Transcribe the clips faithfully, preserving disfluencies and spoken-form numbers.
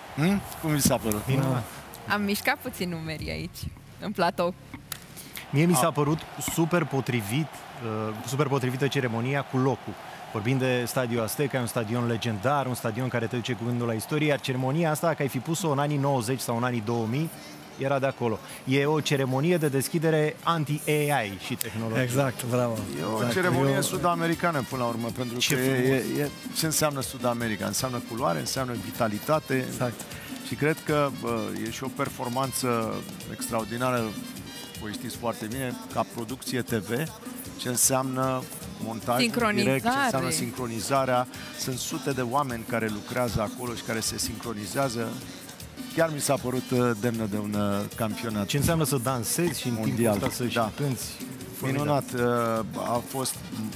Hmm? Cum vi s-a părut? Minunat. Am mișcat puțin numerii aici, în platou. Mie mi s-a părut super potrivit, uh, super potrivită ceremonia cu locul. Vorbind de Stadiul Azteca, e un stadion legendar, un stadion care te duce cu gândul la istorie, iar ceremonia asta, dacă ai fi pus-o în anii nouăzeci sau în anii două mii, era de acolo. E o ceremonie de deschidere anti-A I și tehnologie. Exact, bravo. E o exact. ceremonie Eu... sud-americană până la urmă, pentru Ce că e, e, e, ce înseamnă Sud-America? Înseamnă culoare, înseamnă vitalitate. Exact. Și cred că bă, e și o performanță extraordinară, voi știți foarte bine, ca producție T V, ce înseamnă montaj direct, ce înseamnă sincronizarea. Sunt sute de oameni care lucrează acolo și care se sincronizează. Chiar mi s-a părut demnă de un campionat. Ce înseamnă să dansezi și în mondial, timpul ăsta să da. cânti. Minunat. A fost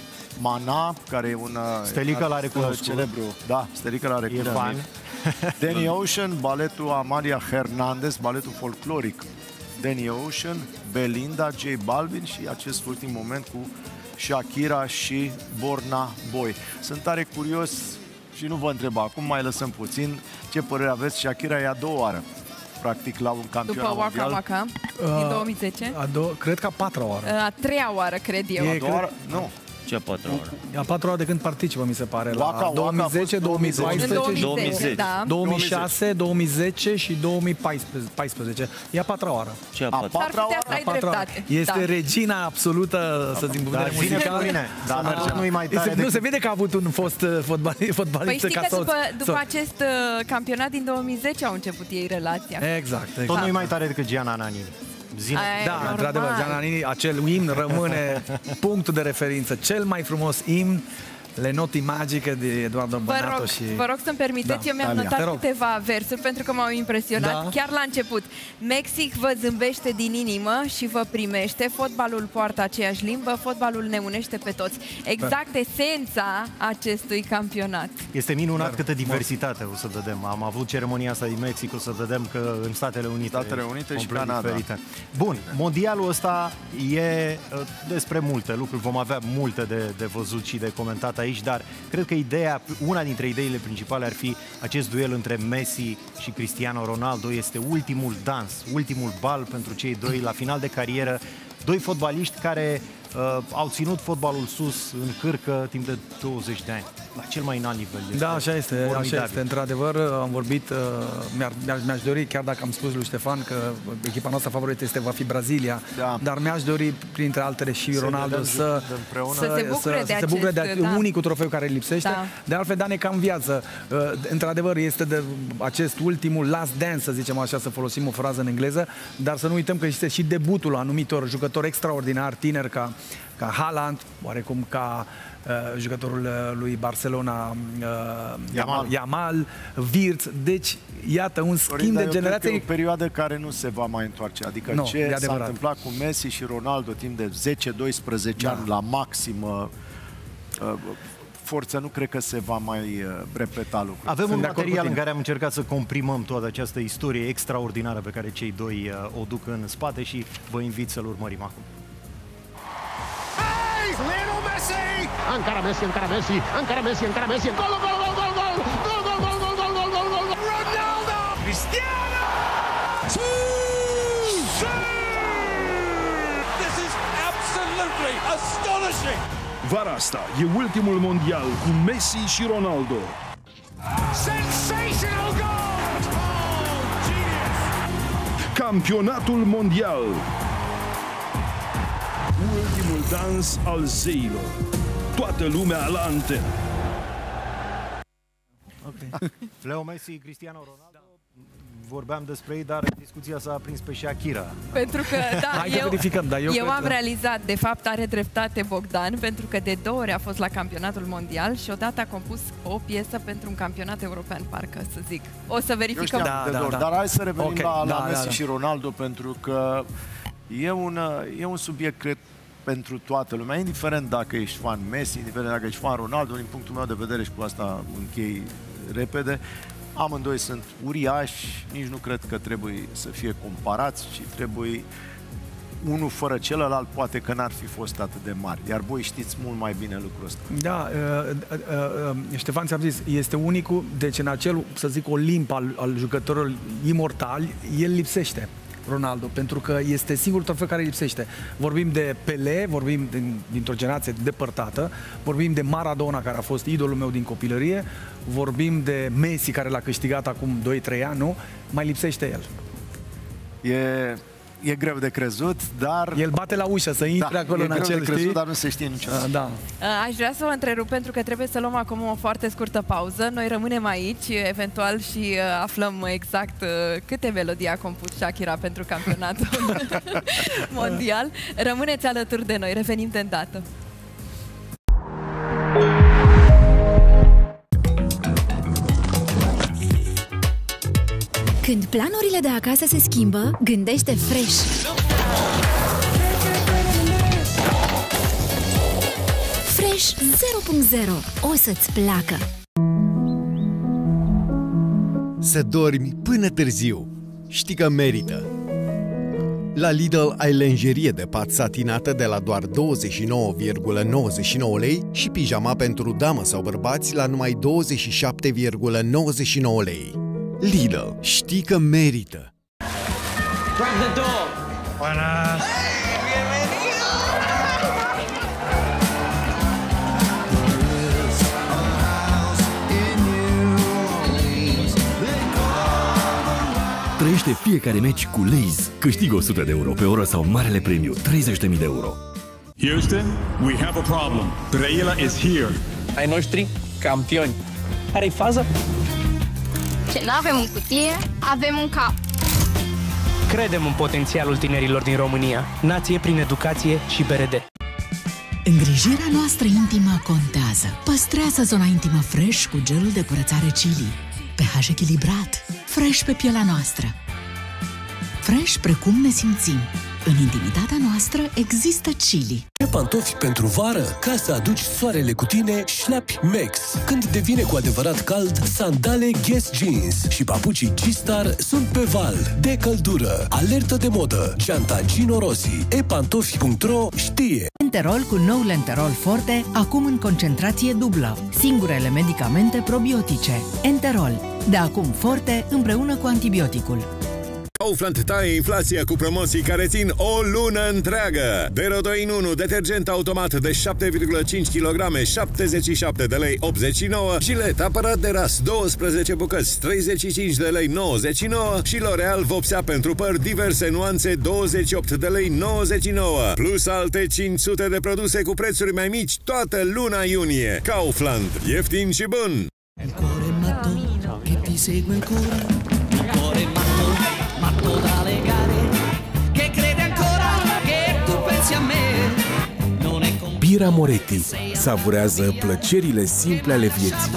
Mana, care e un Stelica l-a recunoscut. Celebru. Da, Stelica l-a recunoscut. E fan. Danny Ocean, baletul Amalia Hernandez, baletul folcloric Danny Ocean, Belinda, J Balvin și acest ultim moment cu Shakira și Burna Boy. Sunt tare curios și nu vă întreb acum, mai lăsăm puțin, ce părere aveți? Shakira e a doua oară, practic, la un campionat După Waka Waka, din două mii zece. A do- cred că a patra oară. A treia oară, cred eu. E, A doua oară? Nu. Ce a patra oară? E a patra oară de când participă, mi se pare, la Waka Waka două mii zece, două mii paisprezece, În două mii zece, da. două mii șase, două mii zece și două mii paisprezece. E a patra oară. Ce a A patra? S-ar patra putea oară? să ai A patra oară. dreptate. Este Da. regina absolută, să zic, Dar vedere vine cu muzicală. mine. Dar mergem. nu-i mai tare Se, decât... nu, se vede că a avut un fost uh, fotbalist, Păi fotbalist știi ca că soț. după, după soț. acest uh, campionat din două mii zece au început ei relația. Exact, exact. Tot nu-i mai tare decât Gianna Nannini. Zine. Aia e Da, normal. într-adevăr, Gianna Nannini, acel imn rămâne punctul de referință. Cel mai frumos imn, Le noti magiche de Eduardo Vă Bonato rog, și... vă rog să-mi permiteți, Da, eu mi-am Talia. Te notat rog. câteva versuri pentru că m-au impresionat Da. chiar la început. Mexic vă zâmbește din inimă și vă primește, fotbalul poartă aceeași limbă, fotbalul ne unește pe toți. Exact esența acestui campionat. Este minunat câtă diversitate o să vedem. Am avut ceremonia asta din Mexic, o să vedem că în Statele Unite, Statele Unite și complet Canada. diferite. Bun, mondialul ăsta e uh, despre multe lucruri, vom avea multe de, de văzut și de comentat aici, dar cred că ideea, una dintre ideile principale ar fi acest duel între Messi și Cristiano Ronaldo. Este ultimul dans, ultimul bal pentru cei doi la final de carieră. Doi fotbaliști care uh, au ținut fotbalul sus în cârcă timp de douăzeci de ani, la cel mai înalt nivel. Este Da, așa este, formidabil. așa este. Într-adevăr, am vorbit, uh, mi-ar, mi-aș, mi-aș dori, chiar dacă am spus lui Ștefan că echipa noastră favorită este, va fi Brazilia, Da. dar mi-aș dori, printre altele, și Să Ronaldo vedem să, împreună. Să se bucure să, de să se bucure de acest, da. unicul trofeu care îi lipsește. Da. De altfel, Dan, e ca în viață. Uh, Într-adevăr, este de acest ultimul last dance, să zicem așa, să folosim o frază în engleză, dar să nu uităm că este și debutul anumitor jucători extraordinari, tineri ca, ca Haaland, oarecum ca uh, jucătorul uh, lui Barcelona, uh, Yamal. Yamal, Wirtz. Deci, iată, un schimb Florin, dar de eu cred că generație. E o perioadă care nu se va mai întoarce. Adică Nu, ce e s-a adevărat. întâmplat cu Messi și Ronaldo timp de zece doisprezece Da. ani la maximă uh, forță, nu cred că se va mai uh, repeta lucrul. Avem Sunt un de acord cu material în tine. care am încercat să comprimăm toată această istorie extraordinară pe care cei doi uh, o duc în spate și vă invit să-l urmărim acum. Lionel Messi! Encara Messi, encara Messi, encara Messi, encara Messi. Gol, gol, gol, gol, gol! Gol, gol, gol, gol, gol, gol, gol, gol, gol! Ronaldo! Cristiano! This is absolutely astonishing! Vara asta e ultimul mondial cu Messi și Ronaldo. Sensational goal! Oh, genius! Campionatul mondial. Ultimul dans al zeilor. Toată lumea la antenă. Leo Messi, Cristiano Ronaldo, vorbeam despre ei, dar discuția s-a aprins pe Shakira. Pentru că, da, Hai să eu, verificăm, dar eu eu cred am că- realizat, de fapt are dreptate Bogdan, pentru că de două ori a fost la campionatul mondial și odată a compus o piesă pentru un campionat european, parcă să zic. O să Eu verificăm. știam Da, de da, două ori, da. dar hai să revenim Ok, la, la da, Messi da, da. și Ronaldo, pentru că e un, uh, e un subiect, cred, pentru toată lumea, indiferent dacă ești fan Messi, indiferent dacă ești fan Ronaldo, din punctul meu de vedere, și cu asta închei repede, amândoi sunt uriași, nici nu cred că trebuie să fie comparați, ci trebuie unul fără celălalt poate că n-ar fi fost atât de mare. Iar voi știți mult mai bine lucrul ăsta. Da, uh, uh, uh, Ștefan, ți-am zis, este unicul, deci în acel, să zic, Olimp al, al jucătorilor imortali, el lipsește, Ronaldo, pentru că este singurul trofeu care lipsește. Vorbim de Pelé, vorbim din, dintr-o generație depărtată, vorbim de Maradona, care a fost idolul meu din copilărie, vorbim de Messi, care l-a câștigat acum doi trei ani, nu? Mai lipsește el. E... E greu de crezut, dar... El bate la ușă să intre da, acolo în acel, de crezut, știi? dar nu se știe niciodată. Uh, da. Aș vrea să vă întrerup pentru că trebuie să luăm acum o foarte scurtă pauză. Noi rămânem aici, eventual, și aflăm exact câte melodii a compus Shakira pentru campionatul mondial. Rămâneți alături de noi, revenim de îndată. Când planurile de acasă se schimbă, gândește fresh. Fresh zero punct zero. O să-ți placă. Să dormi până târziu. Știi că merită. La Lidl ai lenjerie de pat satinată de la doar douăzeci și nouă virgulă nouăzeci și nouă lei și pijama pentru damă sau bărbați la numai douăzeci și șapte virgulă nouăzeci și nouă lei. Lidl, știi că merită! Grab the door! Buenas! Trăiește fiecare meci cu Lay's. Câștigă o sută de euro pe oră sau marele premiu, treizeci de mii de euro. Houston, we have a problem. Brăila is here. Ai noștri, campioni. Care-i faza? Ce n-avem în cutie, avem în cap. Credem în potențialul tinerilor din România. Nație prin educație și B R D. Îngrijirea noastră intimă contează. Păstrează zona intimă fresh cu gelul de curățare Chili. pH echilibrat. Fresh pe pielea noastră. Fresh precum ne simțim. În intimitatea noastră există Chili. Pantofi pentru vară, ca să aduci soarele cu tine, șlapi Max. Când devine cu adevărat cald, sandale Guess Jeans și papucii G-Star sunt pe val. De căldură, alertă de modă, geanta Gino Rossi, e pantofi punct ro știe. Enterol cu nou Lenterol Forte, acum în concentrație dublă. Singurele medicamente probiotice. Enterol, de acum forte împreună cu antibioticul. Kaufland taie inflația cu promoții care țin o lună întreagă. Dero doi în unu, detergent automat de șapte virgulă cinci kilograme, șaptezeci și șapte de lei optzeci și nouă, Gillette aparat de ras douăsprezece bucăți, treizeci și cinci de lei nouăzeci și nouă și L'Oreal vopsea pentru păr diverse nuanțe, douăzeci și opt de lei nouăzeci și nouă, plus alte cinci sute de produse cu prețuri mai mici toată luna iunie. Kaufland, ieftin și bun! Il cuore matto che ti segue ancora, il cuore matto, matto da legare, che crede ancora che tu pensi a me. Non è con... Bira Moretti savurează plăcerile simple ale vieții.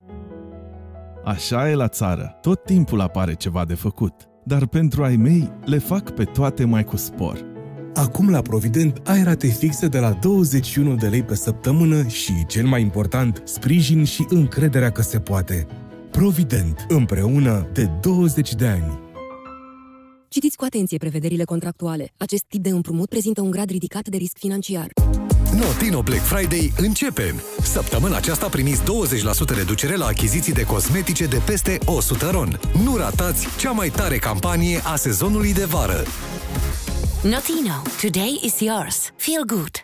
Așa e la țară, tot timpul apare ceva de făcut, dar pentru ai mei le fac pe toate mai cu spor. Acum la Provident ai rate fixe de la douăzeci și unu de lei pe săptămână și, cel mai important, sprijin și încrederea că se poate. Provident, împreună de douăzeci de ani. Citiți cu atenție prevederile contractuale. Acest tip de împrumut prezintă un grad ridicat de risc financiar. Notino Black Friday începe! Săptămâna aceasta primiți douăzeci la sută reducere la achiziții de cosmetice de peste o sută ron. Nu ratați cea mai tare campanie a sezonului de vară. Notino. Today is yours. Feel good.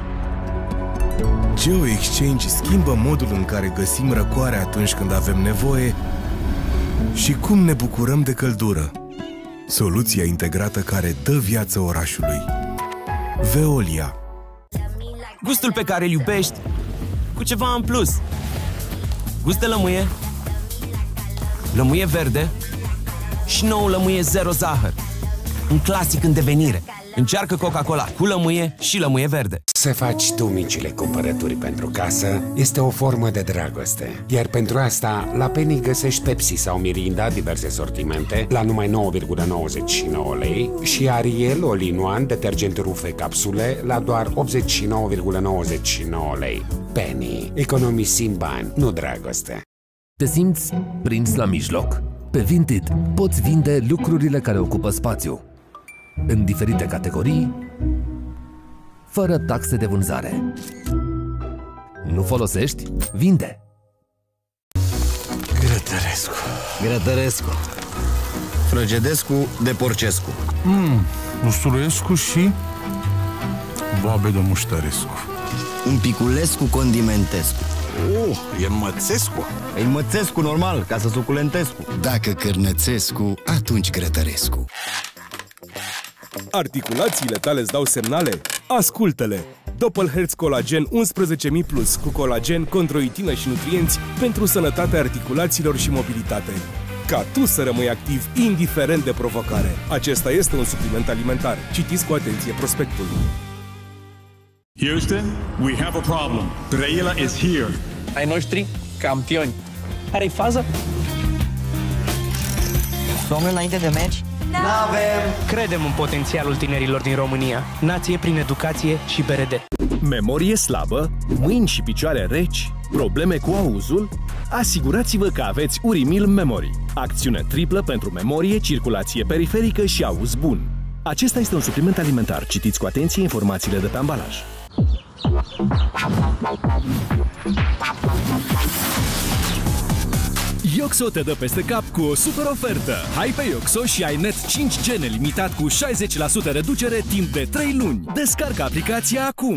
GeoExchange schimbă modul în care găsim răcoare atunci când avem nevoie și cum ne bucurăm de căldură. Soluția integrată care dă viață orașului. Veolia. Gustul pe care îl iubești cu ceva în plus. Gust de lămâie, lămâie verde și nou lămâie zero zahăr. Un clasic în devenire. Încearcă Coca-Cola cu lămâie și lămâie verde. Să faci tu micile cumpărături pentru casă este o formă de dragoste. Iar pentru asta, la Penny găsești Pepsi sau Mirinda, diverse sortimente, la numai nouă virgulă nouăzeci și nouă lei și Ariel All-in-One, detergent rufe capsule, la doar optzeci și nouă virgulă nouăzeci și nouă lei. Penny. Economisim bani, nu dragoste. Te simți prins la mijloc? Pe Vinted poți vinde lucrurile care ocupă spațiu. în diferite categorii, fără taxe de vânzare. Nu folosești? Vinde! Grătărescu. Grătărescu. Frăgedescu de Porcescu. Mm, Usturoiescu și Boabe de Muștărescu. Un piculescu condimentescu. Oh, e Mățescu. E Mățescu normal, ca să suculentescu. Dacă Cârnățescu, atunci Grătărescu. Articulațiile tale îți dau semnale? Ascultă-le! Doppelherz Colagen unsprezece mii plus cu colagen, condroitină și nutrienți pentru sănătatea articulațiilor și mobilitate. Ca tu să rămâi activ indiferent de provocare. Acesta este un supliment alimentar. Citiți cu atenție prospectul. Houston, we have a problem. Brăila is here. Ai noștri, campioni. Care-i faza? Somn înainte de meci? N-avem! Credem în potențialul tinerilor din România. Nație prin educație și B R D. Memorie slabă, mâini și picioare reci, probleme cu auzul? Asigurați-vă că aveți Urimil Memory. Acțiune triplă pentru memorie, circulație periferică și auz bun. Acesta este un supliment alimentar. Citiți cu atenție informațiile de pe ambalaj. Yoxo te dă peste cap cu o super ofertă. Hai pe Yoxo și ai net cinci G nelimitat cu șaizeci la sută reducere timp de trei luni. Descarcă aplicația acum.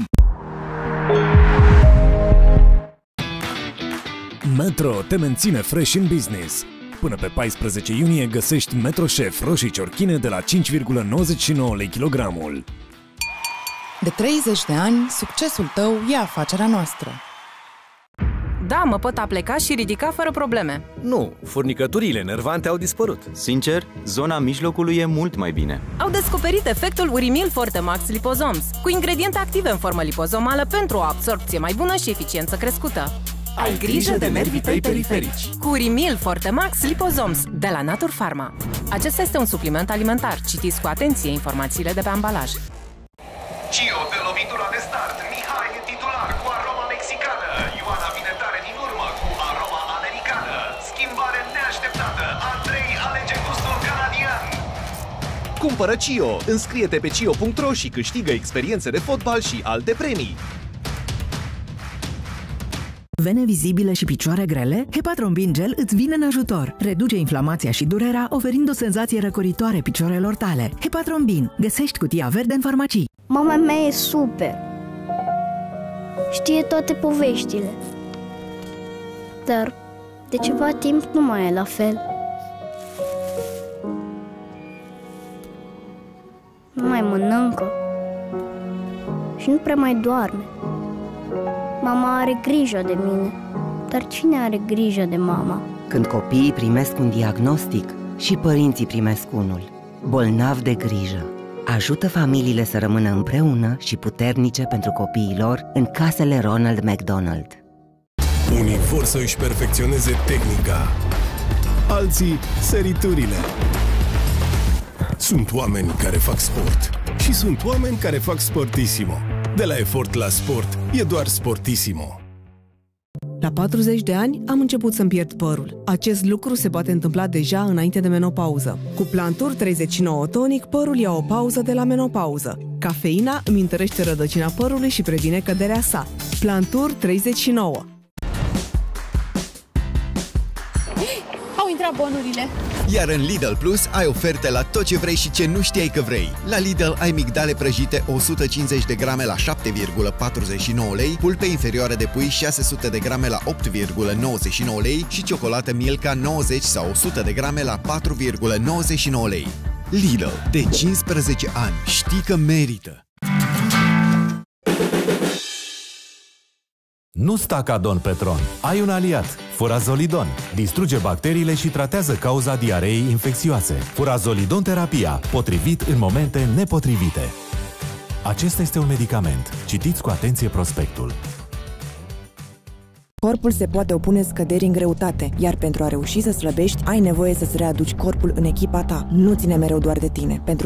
Metro te menține fresh in business. Până pe paisprezece iunie găsești Metro Chef roșii ciorchine de la cinci virgulă nouăzeci și nouă lei kilogramul. De treizeci de ani, succesul tău e afacerea noastră. Da, mă pot apleca și ridica fără probleme. Nu, furnicăturile enervante au dispărut. Sincer, zona mijlocului e mult mai bine. Au descoperit efectul Urimil Forte Max Liposomes, cu ingrediente active în formă lipozomală pentru o absorbție mai bună și eficiență crescută. Ai grijă de nervii tăi periferici. Cu Urimil Forte Max Liposomes de la Natur Pharma. Acesta este un supliment alimentar. Citiți cu atenție informațiile de pe ambalaj. Cio de lovitura de start. Mihai e titular cu aroma mexicană. Ioana vine tare din urmă cu aroma americană. Schimbare neașteptată. Andrei alege gustul canadian. Cumpără Cio. Înscrie-te pe cio punct ro și câștigă experiențe de fotbal și alte premii. Vene vizibile și picioare grele? Hepatrombin Gel îți vine în ajutor. Reduce inflamația și durerea, oferind o senzație răcoritoare picioarelor tale. Hepatrombin. Găsești cutia verde în farmacii. Mama mea e super. Știe toate poveștile. Dar de ceva timp nu mai e la fel. Nu mai mănâncă. Și nu prea mai doarme. Mama are grijă de mine, dar cine are grijă de mama? Când copiii primesc un diagnostic, și părinții primesc unul. Bolnav de grijă. Ajută familiile să rămână împreună și puternice pentru copiii lor în casele Ronald McDonald. Unii vor să își perfecționeze tehnica, alții săriturile. Sunt oameni care fac sport și sunt oameni care fac Sportissimo. De la efort la sport, e doar Sportissimo. La patruzeci de ani am început să-mi pierd părul. Acest lucru se poate întâmpla deja înainte de menopauză. Cu Plantur treizeci și nouă Tonic, părul ia o pauză de la menopauză. Cafeina îmi întărește rădăcina părului și previne căderea sa. Plantur treizeci și nouă. Au intrat bonurile. Iar în Lidl Plus ai oferte la tot ce vrei și ce nu știai că vrei. La Lidl ai migdale prăjite o sută cincizeci de grame la șapte virgulă patruzeci și nouă lei, pulpe inferioare de pui șase sute de grame la opt virgulă nouăzeci și nouă lei și ciocolată Milka nouăzeci sau o sută de grame la patru virgulă nouăzeci și nouă lei. Lidl, de cincisprezece ani, știi că merită! Nu sta ca Don Petron. Ai un aliat, Furazolidon. Distruge bacteriile și tratează cauza diareei infecțioase. Furazolidon terapia, potrivit în momente nepotrivite. Acesta este un medicament. Citiți cu atenție prospectul. Corpul se poate opune scăderii în greutate, iar pentru a reuși să slăbești, ai nevoie să-ți readuci corpul în echipa ta. Nu ține mereu doar de tine. Pentru